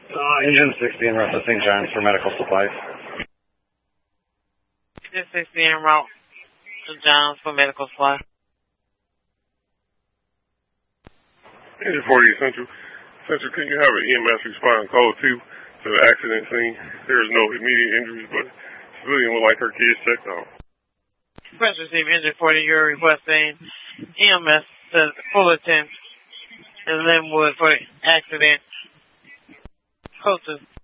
Engine 60 en route to St. John's for medical supplies. Engine 60 en route to John's for medical supplies. Engine 40 Central. Central, can you have an EMS respond code 2 to the accident scene? There is no immediate injuries, but civilian would like her kids checked out. Request receive Engine 40, you're requesting EMS to Fullerton and Linwood for accident. Code 2.